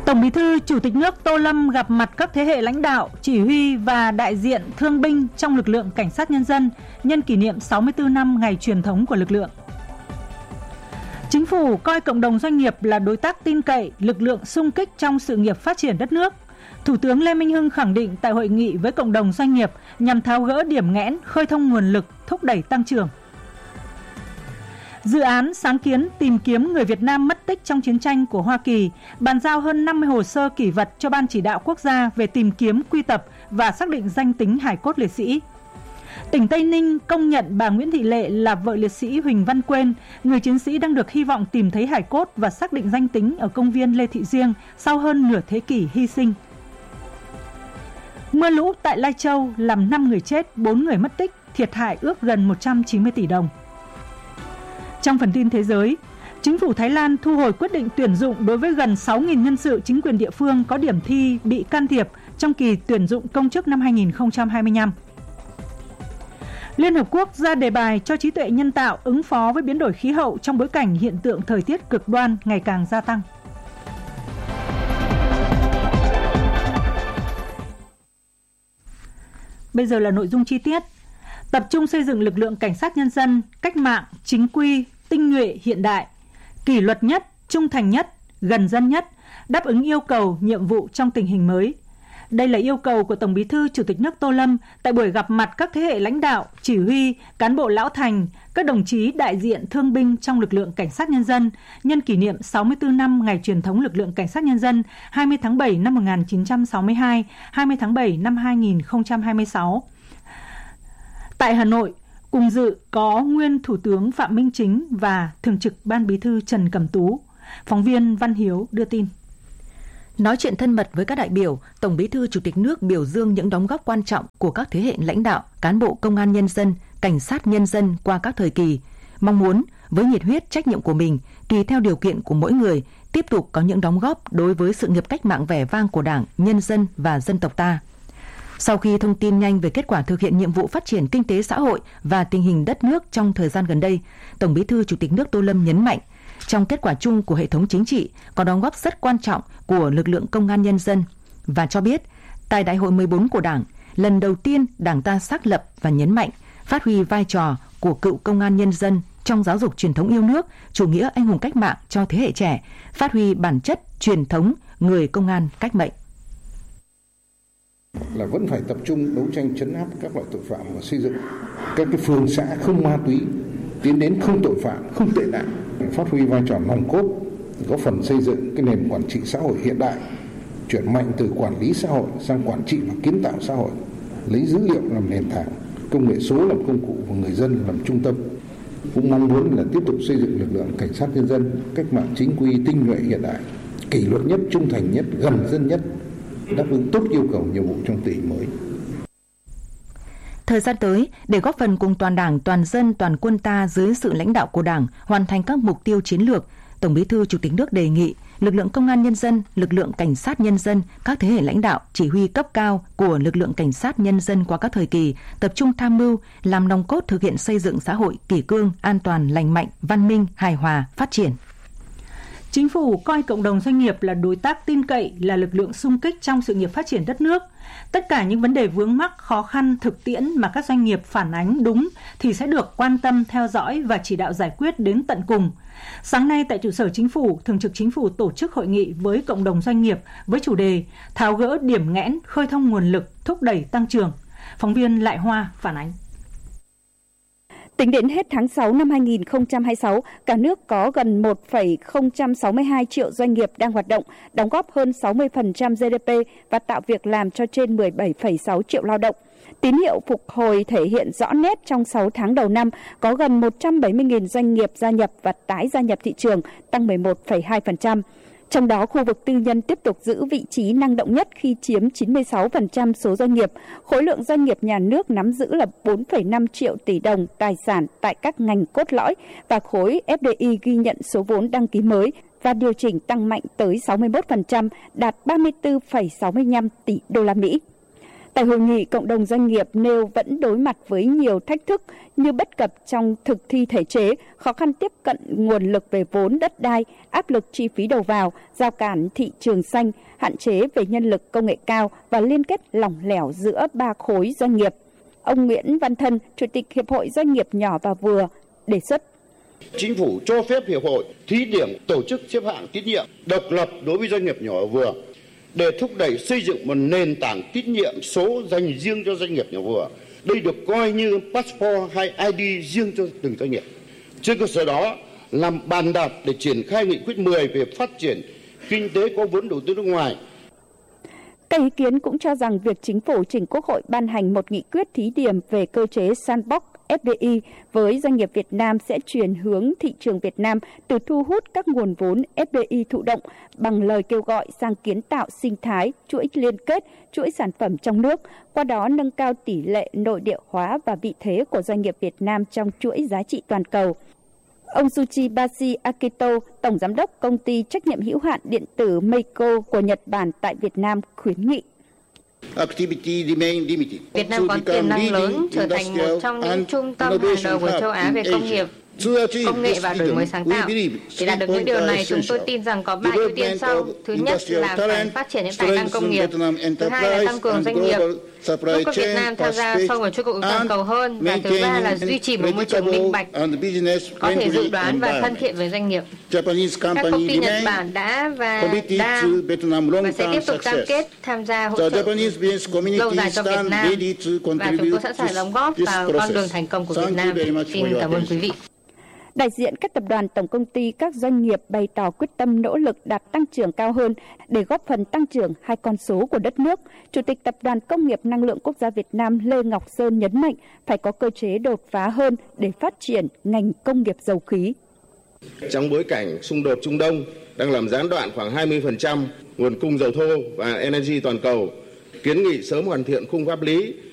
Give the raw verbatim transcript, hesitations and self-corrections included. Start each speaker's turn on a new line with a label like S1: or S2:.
S1: Tổng Bí thư Chủ tịch nước Tô Lâm gặp mặt các thế hệ lãnh đạo, chỉ huy và đại diện thương binh trong lực lượng Cảnh sát Nhân dân nhân kỷ niệm sáu mươi tư năm ngày truyền thống của lực lượng. Chính phủ coi cộng đồng doanh nghiệp là đối tác tin cậy, lực lượng xung kích trong sự nghiệp phát triển đất nước. Thủ tướng Lê Minh Hưng khẳng định tại hội nghị với cộng đồng doanh nghiệp nhằm tháo gỡ điểm nghẽn, khơi thông nguồn lực, thúc đẩy tăng trưởng. Dự án sáng kiến tìm kiếm người Việt Nam mất tích trong chiến tranh của Hoa Kỳ bàn giao hơn năm mươi hồ sơ kỷ vật cho Ban Chỉ đạo Quốc gia về tìm kiếm, quy tập và xác định danh tính hài cốt liệt sĩ. Tỉnh Tây Ninh công nhận bà Nguyễn Thị Lệ là vợ liệt sĩ Huỳnh Văn Quên, người chiến sĩ đang được hy vọng tìm thấy hài cốt và xác định danh tính ở công viên Lê Thị Riêng sau hơn nửa thế kỷ hy sinh. Mưa lũ tại Lai Châu làm năm người chết, bốn người mất tích, thiệt hại ước gần một trăm chín mươi tỷ đồng. Trong phần tin thế giới, chính phủ Thái Lan thu hồi quyết định tuyển dụng đối với gần sáu nghìn nhân sự chính quyền địa phương có điểm thi bị can thiệp trong kỳ tuyển dụng công chức năm hai nghìn không trăm hai mươi lăm. Liên Hợp Quốc ra đề bài cho trí tuệ nhân tạo ứng phó với biến đổi khí hậu trong bối cảnh hiện tượng thời tiết cực đoan ngày càng gia tăng. Bây giờ là nội dung chi tiết. Tập trung xây dựng lực lượng cảnh sát nhân dân, cách mạng, chính quy, tinh nhuệ, hiện đại, kỷ luật nhất, trung thành nhất, gần dân nhất, đáp ứng yêu cầu, nhiệm vụ trong tình hình mới. Đây là yêu cầu của Tổng Bí thư Chủ tịch nước Tô Lâm tại buổi gặp mặt các thế hệ lãnh đạo, chỉ huy, cán bộ lão thành, các đồng chí đại diện thương binh trong lực lượng cảnh sát nhân dân nhân kỷ niệm sáu mươi tư năm ngày truyền thống lực lượng cảnh sát nhân dân hai mươi tháng bảy năm một nghìn chín trăm sáu mươi hai, hai mươi tháng bảy năm hai nghìn không trăm hai mươi sáu. Tại Hà Nội, cùng dự có nguyên Thủ tướng Phạm Minh Chính và Thường trực Ban Bí thư Trần Cẩm Tú. Phóng viên Văn Hiếu đưa tin.
S2: Nói chuyện thân mật với các đại biểu, Tổng Bí thư Chủ tịch nước biểu dương những đóng góp quan trọng của các thế hệ lãnh đạo, cán bộ công an nhân dân, cảnh sát nhân dân qua các thời kỳ. Mong muốn, với nhiệt huyết trách nhiệm của mình, tùy theo điều kiện của mỗi người, tiếp tục có những đóng góp đối với sự nghiệp cách mạng vẻ vang của Đảng, nhân dân và dân tộc ta. Sau khi thông tin nhanh về kết quả thực hiện nhiệm vụ phát triển kinh tế xã hội và tình hình đất nước trong thời gian gần đây, Tổng Bí thư Chủ tịch nước Tô Lâm nhấn mạnh, trong kết quả chung của hệ thống chính trị có đóng góp rất quan trọng của lực lượng công an nhân dân và cho biết, tại Đại hội mười bốn của Đảng, lần đầu tiên Đảng ta xác lập và nhấn mạnh phát huy vai trò của cựu công an nhân dân trong giáo dục truyền thống yêu nước, chủ nghĩa anh hùng cách mạng cho thế hệ trẻ, phát huy bản chất truyền thống người công an cách mệnh.
S3: Là vẫn phải tập trung đấu tranh trấn áp các loại tội phạm và xây dựng các cái phường xã không ma túy, tiến đến không tội phạm, không tệ nạn, phát huy vai trò nòng cốt, góp phần xây dựng cái nền quản trị xã hội hiện đại, chuyển mạnh từ quản lý xã hội sang quản trị và kiến tạo xã hội, lấy dữ liệu làm nền tảng, công nghệ số làm công cụ và người dân làm trung tâm. Cũng mong muốn là tiếp tục xây dựng lực lượng cảnh sát nhân dân cách mạng chính quy, tinh nhuệ, hiện đại, kỷ luật nhất, trung thành nhất, gần dân nhất, đáp ứng tốt yêu cầu nhiệm vụ trong tình hình mới.
S2: Thời gian tới, để góp phần cùng toàn Đảng, toàn dân, toàn quân ta dưới sự lãnh đạo của Đảng hoàn thành các mục tiêu chiến lược, Tổng Bí thư Chủ tịch nước đề nghị lực lượng công an nhân dân, lực lượng cảnh sát nhân dân, các thế hệ lãnh đạo, chỉ huy cấp cao của lực lượng cảnh sát nhân dân qua các thời kỳ tập trung tham mưu, làm nòng cốt thực hiện xây dựng xã hội kỷ cương, an toàn, lành mạnh, văn minh, hài hòa, phát triển.
S1: Chính phủ coi cộng đồng doanh nghiệp là đối tác tin cậy, là lực lượng xung kích trong sự nghiệp phát triển đất nước. Tất cả những vấn đề vướng mắc, khó khăn, thực tiễn mà các doanh nghiệp phản ánh đúng thì sẽ được quan tâm, theo dõi và chỉ đạo giải quyết đến tận cùng. Sáng nay tại trụ sở Chính phủ, Thường trực Chính phủ tổ chức hội nghị với cộng đồng doanh nghiệp với chủ đề tháo gỡ điểm nghẽn, khơi thông nguồn lực, thúc đẩy tăng trưởng. Phóng viên Lại Hoa phản ánh.
S4: Tính đến hết tháng sáu năm hai nghìn không trăm hai mươi sáu, cả nước có gần một phẩy không sáu hai triệu doanh nghiệp đang hoạt động, đóng góp hơn sáu mươi phần trăm giê đê pê và tạo việc làm cho trên mười bảy phẩy sáu triệu lao động. Tín hiệu phục hồi thể hiện rõ nét trong sáu tháng đầu năm, có gần một trăm bảy mươi nghìn doanh nghiệp gia nhập và tái gia nhập thị trường, tăng mười một phẩy hai phần trăm. Trong đó, khu vực tư nhân tiếp tục giữ vị trí năng động nhất khi chiếm chín mươi sáu phần trăm số doanh nghiệp. Khối lượng doanh nghiệp nhà nước nắm giữ là bốn phẩy năm triệu tỷ đồng tài sản tại các ngành cốt lõi và khối ép đê i ghi nhận số vốn đăng ký mới và điều chỉnh tăng mạnh tới sáu mươi mốt phần trăm, đạt ba mươi tư phẩy sáu mươi lăm tỷ đô la Mỹ. Tại hội nghị, cộng đồng doanh nghiệp nêu vẫn đối mặt với nhiều thách thức như bất cập trong thực thi thể chế, khó khăn tiếp cận nguồn lực về vốn đất đai, áp lực chi phí đầu vào, rào cản thị trường xanh, hạn chế về nhân lực công nghệ cao và liên kết lỏng lẻo giữa ba khối doanh nghiệp. Ông Nguyễn Văn Thân, Chủ tịch Hiệp hội Doanh nghiệp nhỏ và vừa, đề xuất.
S5: Chính phủ cho phép Hiệp hội thí điểm tổ chức xếp hạng tín nhiệm độc lập đối với doanh nghiệp nhỏ và vừa để thúc đẩy xây dựng một nền tảng tín nhiệm số dành riêng cho doanh nghiệp nhỏ vừa. Đây được coi như passport hay i đê riêng cho từng doanh nghiệp. Trên cơ sở đó, làm bàn đạp để triển khai nghị quyết mười về phát triển kinh tế có vốn đầu tư nước ngoài.
S4: Các ý kiến cũng cho rằng việc chính phủ trình Quốc hội ban hành một nghị quyết thí điểm về cơ chế sandbox ép đê i với doanh nghiệp Việt Nam sẽ chuyển hướng thị trường Việt Nam từ thu hút các nguồn vốn ép đê i thụ động bằng lời kêu gọi sang kiến tạo sinh thái, chuỗi liên kết, chuỗi sản phẩm trong nước, qua đó nâng cao tỷ lệ nội địa hóa và vị thế của doanh nghiệp Việt Nam trong chuỗi giá trị toàn cầu. Ông Tsuchibashi Akito, Tổng Giám đốc Công ty Trách nhiệm hữu hạn điện tử Meiko của Nhật Bản tại Việt Nam khuyến nghị.
S6: Việt Nam có tiềm năng lớn trở thành một trong những trung tâm hàng đầu của châu Á về công nghiệp, công nghệ và đổi mới sáng tạo. Để đạt được những điều này, chúng tôi tin rằng có ba ưu tiên sau. Thứ nhất là phải phát triển những tài năng công nghiệp. Thứ hai là tăng cường doanh nghiệp, giúp các Việt Nam tham gia sâu vào chuỗi cung ứng toàn cầu hơn. Và thứ ba là duy trì một môi trường minh bạch, có thể dự đoán và thân thiện với doanh nghiệp. Các công ty Nhật Bản đã và đang và sẽ tiếp tục cam kết tham gia hỗ trợ lâu dài cho Việt Nam. Và chúng tôi sẵn sàng đóng góp vào con đường thành công của Việt Nam. Xin cảm ơn quý vị.
S4: Đại diện các tập đoàn tổng công ty, các doanh nghiệp bày tỏ quyết tâm nỗ lực đạt tăng trưởng cao hơn để góp phần tăng trưởng hai con số của đất nước. Chủ tịch Tập đoàn Công nghiệp Năng lượng Quốc gia Việt Nam Lê Ngọc Sơn nhấn mạnh phải có cơ chế đột phá hơn để phát triển ngành công nghiệp dầu khí.
S5: Trong bối cảnh xung đột Trung Đông đang làm gián đoạn khoảng hai mươi phần trăm nguồn cung dầu thô và energy toàn cầu, kiến nghị sớm hoàn thiện khung pháp lý